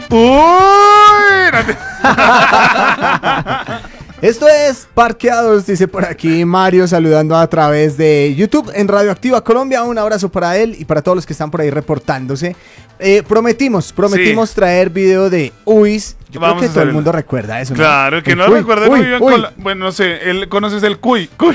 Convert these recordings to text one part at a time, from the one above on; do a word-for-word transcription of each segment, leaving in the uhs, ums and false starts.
Uy. Esto es Parqueados, dice por aquí Mario, saludando a través de YouTube en Radioactiva Colombia. Un abrazo para él y para todos los que están por ahí reportándose. Eh, prometimos, prometimos sí. traer video de Uis. Yo Vamos creo que todo el mundo recuerda eso, ¿no? Claro, que el no uy, recuerda uy, no uy. La... Bueno, no sé, él conoces el cuy. cuy.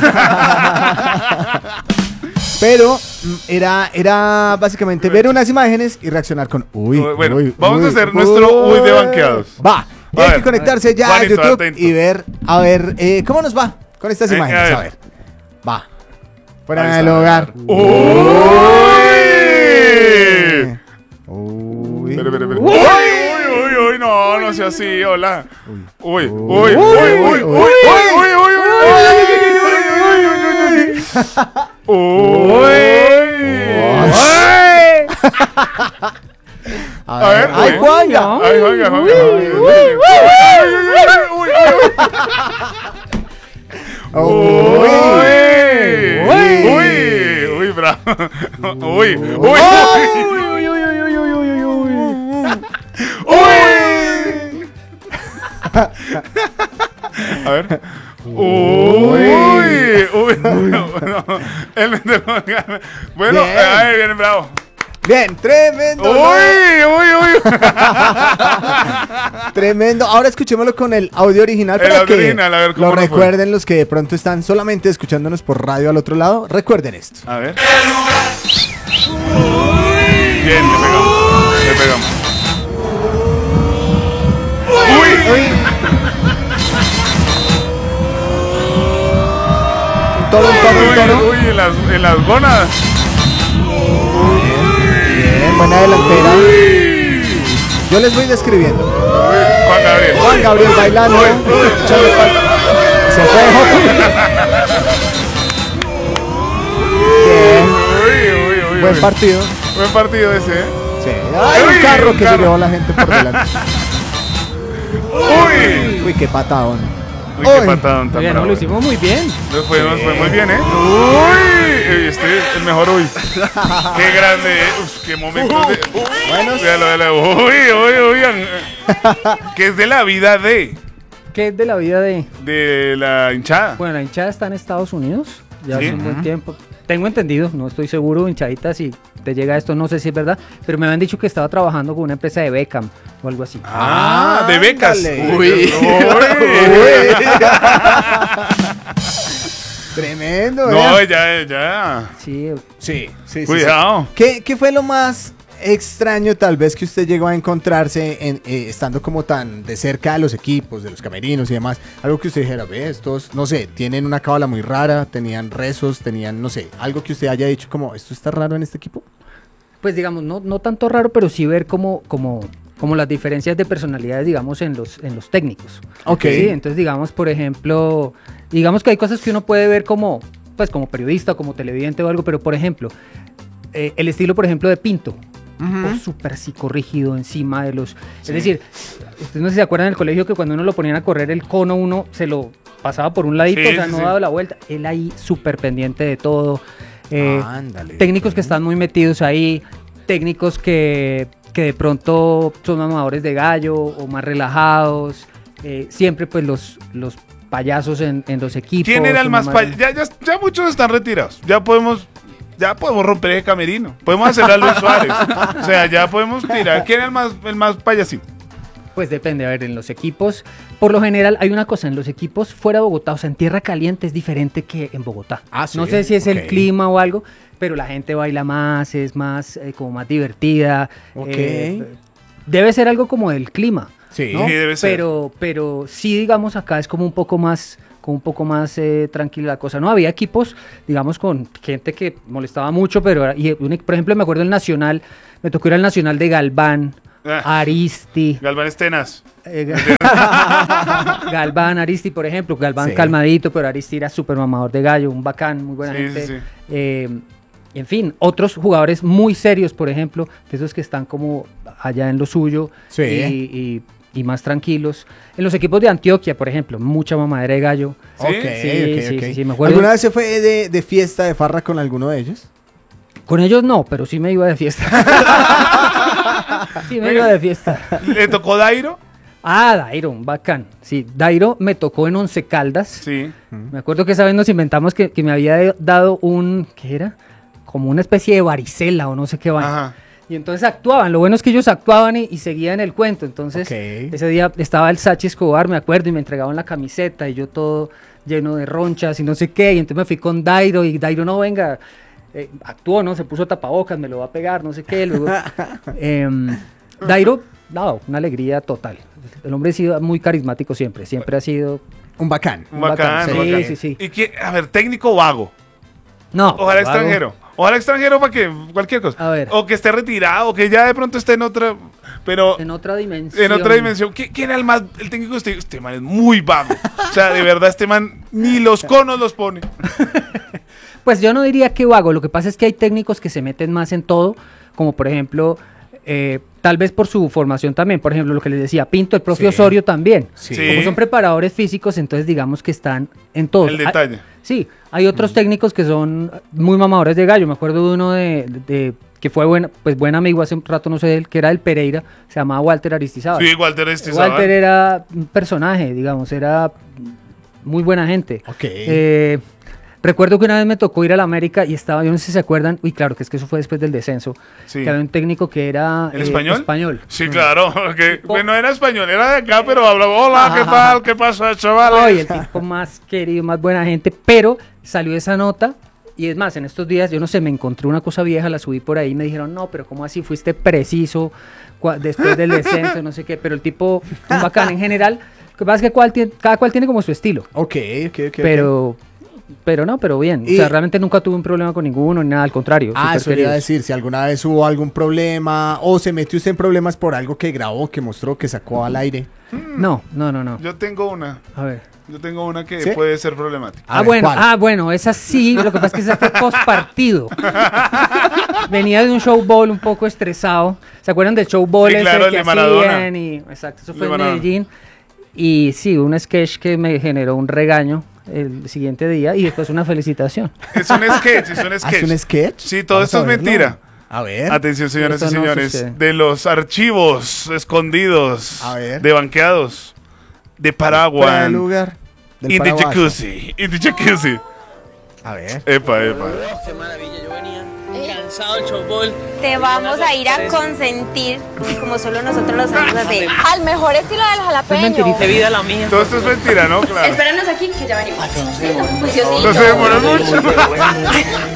Pero era, era básicamente ver unas imágenes y reaccionar con uy. Bueno, uy, vamos uy, a hacer uy, nuestro uy de banqueados. Va. Y hay que conectarse ya Juanito, a YouTube atento. y ver, a ver, eh, ¿cómo nos va con estas eh, imágenes? A ver. a ver. Va. Fuera del hogar. ¡Uy! Uy. Espera, espera, espera. ¡Uy! ¡Uy, uy, uy! No, no sea así, hola. ¡Uy! ¡Uy! ¡Uy! ¡Uy! ¡Uy! ¡Uy! ¡Uy! ¡Uy! ¡Uy! A ver, ¡ay, Juanga! ¡Ay, Juanga, Juanga! ¡Uy! ¡Uy! ¡Uy! ¡Uy! ¡Uy, bravo! ¡Uy! ¡Uy! ¡Uy! ¡Uy! ¡Uy! A ver. ¡Uy! ¡Uy! Bueno, ahí viene, bravo. Bien, tremendo. Uy, uy, uy. Tremendo. Ahora escuchémoslo con el audio original el para audio que original, a ver, ¿cómo lo recuerden fue? Los que de pronto están solamente escuchándonos por radio al otro lado. Recuerden esto. A ver. Bien, le pegamos. Le pegamos. Uy. Uy. Un toro, un toro, un toro. Uy, en las, en las gónadas. Bien, buena delantera. Uy. Yo les voy describiendo. Uy, Juan Gabriel. Juan Gabriel bailando. Uy, uy, Se fue. Bien. Uy, uy, uy, Buen uy. partido. Buen partido ese, ¿eh? Sí. Hay uy, un carro un que carro. se llevó a la gente por delante. Uy. Uy, qué patadón. Uy, qué patadón tan Oye, no, lo hicimos muy bien. Nos fue, nos fue muy bien, ¿eh? Uy, este es el mejor uy. Qué grande, ¿eh? Uf, qué momento de... Bueno, Véalo, véalo. Uy, uy, uy. Que es de la vida de... ¿Qué es de la vida de...? De la hinchada. Bueno, la hinchada está en Estados Unidos ya ¿Sí? hace un buen tiempo. Tengo entendido, no estoy seguro, hinchadita, si te llega esto, no sé si es verdad, pero me habían dicho que estaba trabajando con una empresa de Beckham o algo así. Ah, de becas. Ándale. Uy. Uy. Tremendo, No, ¿eh? ya, ya. Sí, Sí, sí, sí. Cuidado. sí. ¿Qué, ¿Qué fue lo más extraño tal vez que usted llegó a encontrarse en, eh, estando como tan de cerca de los equipos, de los camerinos y demás? Algo que usted dijera, ve, estos, no sé, tienen una cábala muy rara, tenían rezos, tenían, no sé, algo que usted haya dicho como, ¿esto está raro en este equipo? pues digamos, no, no tanto raro, pero sí ver como, como, como las diferencias de personalidades, digamos, en los, en los técnicos. Ok. Sí, entonces, digamos, por ejemplo, digamos que hay cosas que uno puede ver como, pues, como periodista, como televidente o algo, pero por ejemplo, eh, el estilo, por ejemplo, de Pinto. Uh-huh. Súper psicorrígido encima de los... Sí. Es decir, ustedes no sé si se acuerdan del colegio que cuando uno lo ponían a correr el cono, uno se lo pasaba por un ladito, sí, o sea, no sí. daba la vuelta. Él ahí súper pendiente de todo. Eh, Ándale, técnicos que están muy metidos ahí, técnicos que, que de pronto son mamadores de gallo o más relajados. Eh, siempre pues los... los payasos en, en los equipos. ¿Quién era el más payaso? Ya, ya, ya muchos están retirados. Ya podemos... Ya podemos romper ese camerino. Podemos hacer a Luis Suárez. O sea, ya podemos tirar. ¿Quién es el más, el más payasín? Pues depende. A ver, en los equipos, por lo general, hay una cosa. En los equipos fuera de Bogotá, o sea, en tierra caliente es diferente que en Bogotá. Ah, ¿sí? No sé si es okay. el clima o algo, pero la gente baila más, es más, eh, como más divertida. Ok. Eh, debe ser algo como del clima. Sí, ¿no? sí debe ser. Pero, pero sí, digamos, acá es como un poco más... un poco más eh, tranquila la cosa. No, había equipos, digamos, con gente que molestaba mucho, pero, y, por ejemplo, me acuerdo el Nacional, me tocó ir al Nacional de Galván, ah, Aristi. Galván Estenas. Eh, Galván, Aristi, por ejemplo, Galván sí. calmadito, pero Aristi era súper mamador de gallo, un bacán, muy buena sí, gente. Sí, sí. Eh, en fin, otros jugadores muy serios, por ejemplo, de esos que están como allá en lo suyo, sí. y, y y más tranquilos. En los equipos de Antioquia, por ejemplo, mucha mamadera de gallo. ¿Sí? Okay, sí, okay, sí, okay. sí, sí, me acuerdo. ¿Alguna vez se fue de, de fiesta, de farra con alguno de ellos? Con ellos no, pero sí me iba de fiesta. Sí, me iba de fiesta. ¿Le tocó Dairo? Ah, Dairo, un bacán. Sí, Dairo me tocó en Once Caldas. Sí. Me acuerdo que esa vez nos inventamos que, que me había dado un, ¿qué era? Como una especie de varicela o no sé qué vaina. Ajá. Y entonces actuaban. Lo bueno es que ellos actuaban y, y seguían el cuento. Entonces, Ok. ese día estaba el Sachi Escobar, me acuerdo, y me entregaban la camiseta y yo todo lleno de ronchas y no sé qué. Y entonces me fui con Dairo y Dairo, no, venga, eh, actuó, ¿no? Se puso tapabocas, me lo va a pegar, no sé qué. Luego, em, Dairo, no, una alegría total. El hombre ha sido muy carismático siempre, siempre ha sido... Un bacán. Un bacán, Sí, un bacán. sí, sí. ¿Y qué? A ver, técnico vago. No, Ojalá vago. extranjero. Ojalá extranjero para que cualquier cosa. A ver. O que esté retirado, o que ya de pronto esté en otra. Pero En otra dimensión. en otra dimensión. ¿Qué- ¿Quién era el más el técnico de usted? Este man es muy vago. O sea, de verdad, este man ni los conos los pone. Pues yo no diría que vago, lo que pasa es que hay técnicos que se meten más en todo, como por ejemplo, eh, tal vez por su formación también, por ejemplo, lo que les decía, Pinto, el profe Sí. Osorio también. Sí. Como son preparadores físicos, entonces digamos que están en todo. El detalle. Sí, hay otros técnicos que son muy mamadores de gallo. Me acuerdo de uno de, de- que fue buen, pues buen amigo hace un rato, no sé de él, que era el Pereira, se llamaba Walter Aristizábal. Sí, Walter este Walter era un personaje, digamos, era muy buena gente. Ok. Eh, recuerdo que una vez me tocó ir a la América y estaba, yo no sé si se acuerdan, uy, claro que es que eso fue después del descenso, Sí. que había un técnico que era ¿El eh, español? español. Sí, claro. Que, bueno, era español, era de acá, pero hablaba, hola, ¿qué tal? ¿Qué pasa, chavales? Ay, el tipo más querido, más buena gente, pero salió esa nota y es más, en estos días, yo no sé, me encontré una cosa vieja, la subí por ahí y me dijeron, no, pero ¿cómo así? Fuiste preciso cua- después del descenso, no sé qué, pero el tipo, un bacán en general, lo que pasa es que cual tiene- cada cual tiene como su estilo, Ok, ok, ok. pero... Pero no, pero bien. Y- O sea, realmente nunca tuve un problema con ninguno, ni nada, al contrario. Ah, súper eso le iba a queridos. decir, si alguna vez hubo algún problema o se metió usted en problemas por algo que grabó, que mostró, que sacó al aire. No, no, no, no. Yo tengo una. A ver. Yo tengo una que ¿Sí? puede ser problemática. A Ah, ver, bueno, ¿cuál? ah, bueno, esa sí, lo que pasa es que esa fue post partido. Venía de un show ball un poco estresado. ¿Se acuerdan del show ball Sí, ese claro, el que de Maradona. hacían? Y, exacto, eso El fue de en Maradona. Medellín. Y sí, un sketch que me generó un regaño el siguiente día y después una felicitación. Es un sketch, es un ¿Hace sketch. un sketch? Sí, todo Vamos esto a es verlo. mentira. A ver. Atención, señoras y Esto no señores, sucede. de los archivos escondidos, A ver. de banqueados, de Fuera del Paraguay, lugar. Del in the paraguaso. jacuzzi, in the jacuzzi. A ver. Epa, epa. Qué maravilla, yo venía cansado del showball. Te vamos a ir a consentir como solo nosotros lo sabemos hacer. Al mejor estilo del jalapeño. mentirita. De vida la mía. Todo esto es mentira, ¿no? Claro. Espéranos aquí que ya venimos. No se demora mucho.